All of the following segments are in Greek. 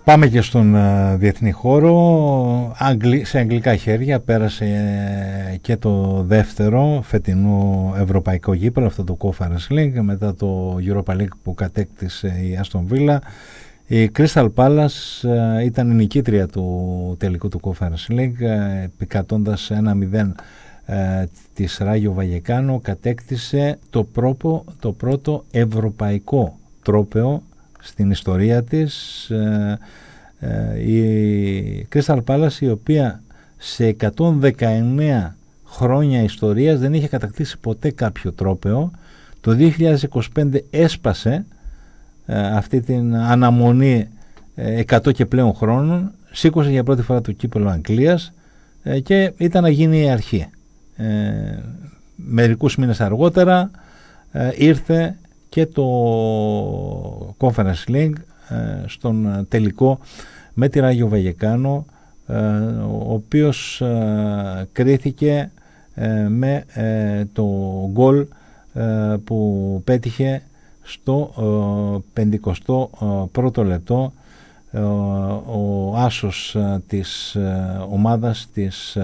Πάμε και στον διεθνή χώρο. Σε αγγλικά χέρια πέρασε και το δεύτερο φετινό ευρωπαϊκό γήπεδο, αυτό το Conference League, μετά το Europa League που κατέκτησε η Aston Villa. Η Crystal Palace ήταν η νικήτρια του τελικού του Conference League, επικρατώντας 1-0 της Ράγιο Βαγεκάνο, κατέκτησε το πρώτο ευρωπαϊκό τρόπαιο στην ιστορία της. Η Crystal Palace, η οποία σε 119 χρόνια ιστορίας δεν είχε κατακτήσει ποτέ κάποιο τρόπαιο, το 2025 έσπασε αυτή την αναμονή 100 και πλέον χρόνων, σήκωσε για πρώτη φορά το κύπελλο Αγγλίας και ήταν να γίνει η αρχή. Μερικούς μήνες αργότερα ήρθε και το Conference League στον τελικό με τη Ράγιο Βαγεκάνο, ο οποίος κρίθηκε με το γκολ που πέτυχε στο 51ο λεπτό ο άσος της ομάδας της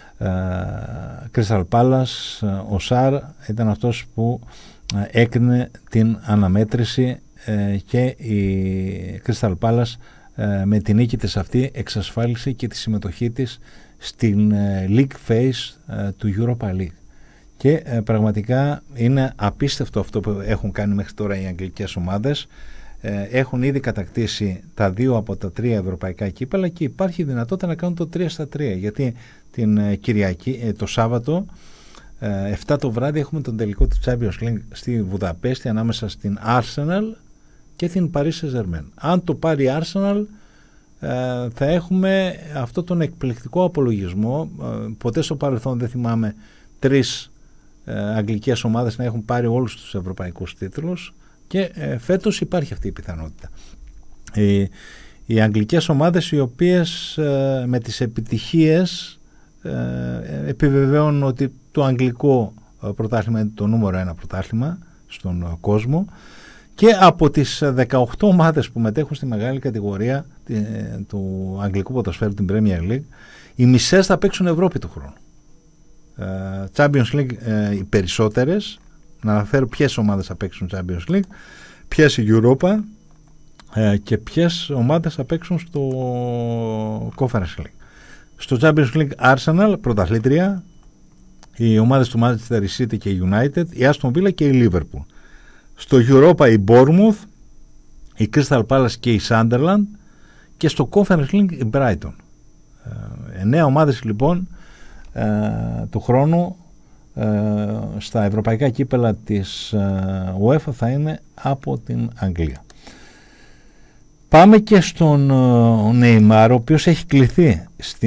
Crystal Palace, ο Σαρ, ήταν αυτός που έκρινε την αναμέτρηση και η Crystal Palace με την νίκη της αυτή εξασφάλισε και τη συμμετοχή της στην League Phase του Europa League. Και πραγματικά είναι απίστευτο αυτό που έχουν κάνει μέχρι τώρα οι αγγλικές ομάδες. Έχουν ήδη κατακτήσει τα 2 από τα 3 ευρωπαϊκά κύπελλα και υπάρχει δυνατότητα να κάνουν το 3-3, γιατί την Κυριακή, το Σάββατο 7 το βράδυ έχουμε τον τελικό του Champions League στη Βουδαπέστη ανάμεσα στην Arsenal και την Paris Saint-Germain. Αν το πάρει η Arsenal θα έχουμε αυτό τον εκπληκτικό απολογισμό. Ποτέ στο παρελθόν δεν θυμάμαι 3 αγγλικές ομάδες να έχουν πάρει όλους τους ευρωπαϊκούς τίτλους και φέτος υπάρχει αυτή η πιθανότητα. Οι αγγλικές ομάδες, οι οποίες με τις επιτυχίες επιβεβαίωνουν ότι το αγγλικό πρωτάθλημα είναι το νούμερο 1 πρωτάθλημα στον κόσμο, και από τις 18 ομάδες που μετέχουν στη μεγάλη κατηγορία του αγγλικού ποδοσφαίρου, την Premier League, οι μισές θα παίξουν Ευρώπη του χρόνου. Champions League οι περισσότερες, να αναφέρω ποιες ομάδες θα παίξουν Champions League, ποιες η Europa και ποιες ομάδες θα παίξουν στο Conference League. Στο Champions League Arsenal, πρωταθλήτρια, οι ομάδες του Manchester City και η United, η Aston Villa και η Liverpool. Στο Europa η Bournemouth, η Crystal Palace και η Sunderland, και στο Conference League η Brighton. 9 ομάδες λοιπόν του χρόνου στα ευρωπαϊκά κύπελλα της UEFA θα είναι από την Αγγλία. Πάμε και στον Neymar, ο οποίος έχει κληθεί